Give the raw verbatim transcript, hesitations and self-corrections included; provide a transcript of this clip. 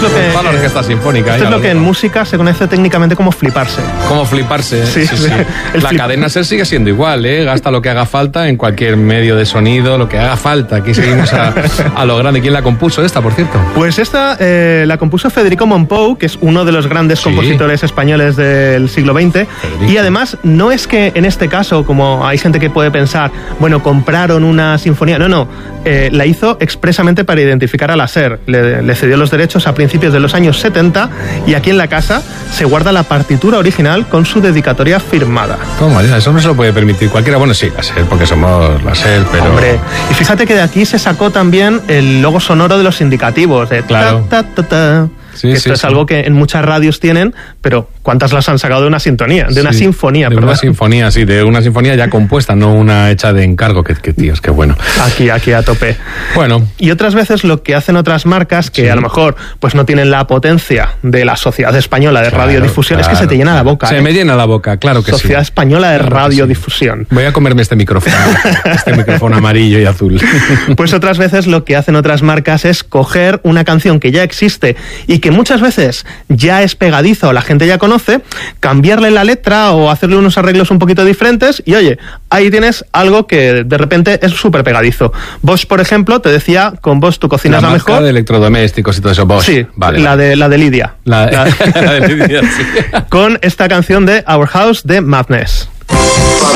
lo que... Para la orquesta sinfónica. Esto es lo que en música se conoce técnicamente como fliparse. Como fliparse, sí. sí, sí. La flip... cadena SER sigue siendo igual, ¿eh? Gasta lo que haga falta en cualquier medio de sonido, lo que haga falta. Aquí seguimos a, a lo grande. ¿Quién la compuso esta, por cierto? Pues esta eh, la compuso Federico Mompou, que es uno de los grandes sí. compositores españoles del siglo veinte. Federico. Y además, no es que en este caso, como hay gente que puede pensar, bueno, compraron una sinfonía. No, no. Eh, la hizo expresamente para identificar a la SER. Le, le cedió los derechos a principios de los años setenta y aquí en la casa se guarda la partitura original con su dedicatoria firmada. Toma, ya, eso no se lo puede permitir cualquiera. Bueno, sí, la SER, porque somos la SER, pero... Hombre, y fíjate que de aquí se sacó también el logo sonoro de los indicativos, de claro. ta, ta, ta, ta. Sí, que esto sí, es sí. algo que en muchas radios tienen, pero ¿cuántas las han sacado de una sintonía? De sí, una sinfonía, de perdón. una sinfonía, sí, de una sinfonía ya compuesta, no una hecha de encargo, que, que tíos, qué bueno. Aquí, aquí a tope. Bueno. Y otras veces lo que hacen otras marcas, que sí. a lo mejor pues no tienen la potencia de la Sociedad Española de claro, Radiodifusión, claro, es que se te llena la boca. Se ¿eh? me llena la boca, claro que Sociedad sí. Sociedad Española de claro Radiodifusión. Sí. Voy a comerme este micrófono, este micrófono amarillo y azul. Pues otras veces lo que hacen otras marcas es coger una canción que ya existe y que muchas veces ya es pegadiza o la gente ya conoce, cambiarle la letra o hacerle unos arreglos un poquito diferentes y oye, ahí tienes algo que de repente es súper pegadizo. Bosch, por ejemplo, te decía, con Bosch tu cocina es la mejor. La marca de electrodomésticos y todo eso, Bosch. Sí, vale, la, vale. De, la de Lidia. La, la, la de Lidia, sí. Con esta canción de Our House de Madness.